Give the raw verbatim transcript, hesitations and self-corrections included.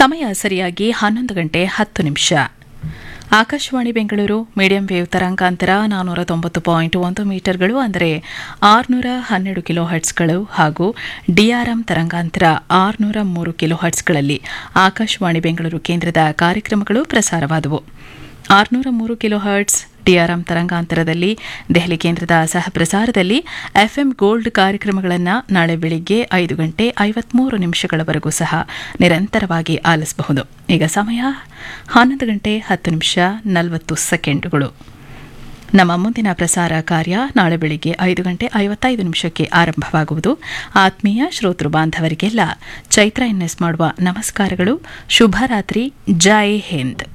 ಸಮಯ ಸರಿಯಾಗಿ ಹನ್ನೊಂದು ಗಂಟೆ ಹತ್ತು ನಿಮಿಷ. ಆಕಾಶವಾಣಿ ಬೆಂಗಳೂರು ಮೀಡಿಯಂ ವೇವ್ ತರಂಗಾಂತರ ನಾನ್ನೂರ ತೊಂಬತ್ತು ಪಾಯಿಂಟ್ ಒಂದು ಮೀಟರ್ಗಳು ಅಂದರೆ ಆರುನೂರ ಹನ್ನೆರಡು ಕಿಲೋ ಹರ್ಟ್ಸ್ಗಳು ಹಾಗೂ ಡಿಆರ್ಎಂ ತರಂಗಾಂತರ ಆರುನೂರ ಮೂರು ಕಿಲೋ ಹರ್ಟ್ಸ್ಗಳಲ್ಲಿ ಆಕಾಶವಾಣಿ ಬೆಂಗಳೂರು ಕೇಂದ್ರದ ಕಾರ್ಯಕ್ರಮಗಳು ಪ್ರಸಾರವಾದವು. ಆರುನೂರ ಮೂರು ಕಿಲೋ ಹರ್ಟ್ಸ್ ಡಿಆರ್ಎಂ ತರಂಗಾಂತರದಲ್ಲಿ ದೆಹಲಿ ಕೇಂದ್ರದ ಸಹಪ್ರಸಾರದಲ್ಲಿ ಎಫ್ಎಂ ಗೋಲ್ಡ್ ಕಾರ್ಯಕ್ರಮಗಳನ್ನು ನಾಳೆ ಬೆಳಿಗ್ಗೆ ಐದು ಗಂಟೆ ಐವತ್ಮೂರು ನಿಮಿಷಗಳವರೆಗೂ ಸಹ ನಿರಂತರವಾಗಿ ಆಲಿಸಬಹುದು. ಈಗ ಸಮಯ ಹನ್ನೊಂದು ಗಂಟೆ ಹತ್ತು ನಿಮಿಷ ನಲವತ್ತು ಸೆಕೆಂಡುಗಳು. ನಮ್ಮ ಮುಂದಿನ ಪ್ರಸಾರ ಕಾರ್ಯ ನಾಳೆ ಬೆಳಿಗ್ಗೆ ಐದು ಗಂಟೆ ಐವತ್ತೈದು ನಿಮಿಷಕ್ಕೆ ಆರಂಭವಾಗುವುದು. ಆತ್ಮೀಯ ಶ್ರೋತೃ ಬಾಂಧವರಿಗೆಲ್ಲ ಚೈತ್ರ ಎನ್ಎಸ್ ಮಾಡುವ ನಮಸ್ಕಾರಗಳು. ಶುಭರಾತ್ರಿ. ಜೈ ಹಿಂದ್.